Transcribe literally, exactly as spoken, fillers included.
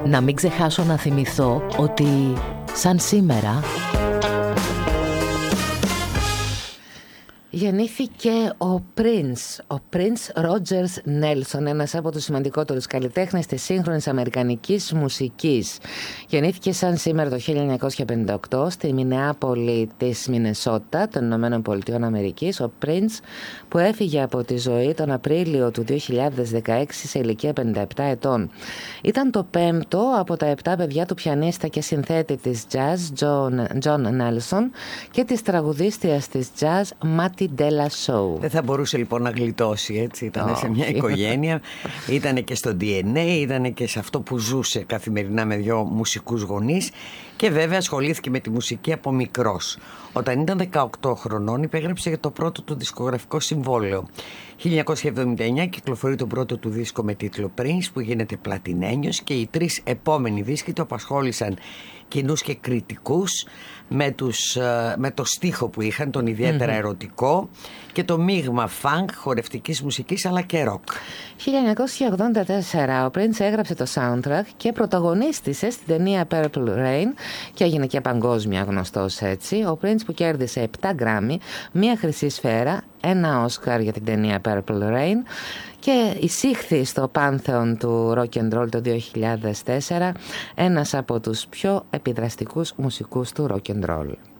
Να μην ξεχάσω να θυμηθώ ότι σαν σήμερα γεννήθηκε ο Prince, ο Prince Rogers Nelson, ένας από τους σημαντικότερους καλλιτέχνες της σύγχρονης αμερικανικής μουσικής. Γεννήθηκε σαν σήμερα το χίλια εννιακόσια πενήντα οκτώ στη Μινεάπολη της Μινεσότα των Ηνωμένων Πολιτειών Αμερικής. Ο Prince, που έφυγε από τη ζωή τον Απρίλιο του δύο χιλιάδες δεκαέξι σε ηλικία πενήντα επτά ετών. Ήταν το πέμπτο από τα επτά παιδιά του πιανίστα και συνθέτη της jazz John, John Nelson και της τραγουδίστριας της jazz Matty Della Show. Δεν θα μπορούσε λοιπόν να γλιτώσει, έτσι. Ήταν oh. σε μια οικογένεια, ήταν και στο ντι εν έι, ήταν και σε αυτό που ζούσε καθημερινά με δύο μουσικούς γονείς και βέβαια ασχολήθηκε με τη μουσική από μικρός. Όταν ήταν δεκαοκτώ χρονών υπέγραψε το πρώτο του δισκογραφικό συμβόλαιο. χίλια εννιακόσια εβδομήντα εννιά κυκλοφορεί τον πρώτο του δίσκο με τίτλο Prince, που γίνεται πλατινένιος, και οι τρεις επόμενοι δίσκοι το απασχόλησαν κοινούς και κριτικούς με, τους, με το στίχο που είχαν, τον ιδιαίτερα mm-hmm. ερωτικό, και το μείγμα funk, χορευτικής μουσικής αλλά και rock. χίλια εννιακόσια ογδόντα τέσσερα ο Prince έγραψε το soundtrack και πρωταγωνίστησε στην ταινία Purple Rain και έγινε και παγκόσμια γνωστός έτσι. Ο Prince, που κέρδισε επτά Grammy, μία χρυσή σφαίρα, ένα Oscar για την ταινία Purple Rain και εισήχθη στο πάνθεον του rock and roll το δύο χιλιάδες τέσσερα, ένας από τους πιο επιδραστικούς μουσικούς του rock and roll.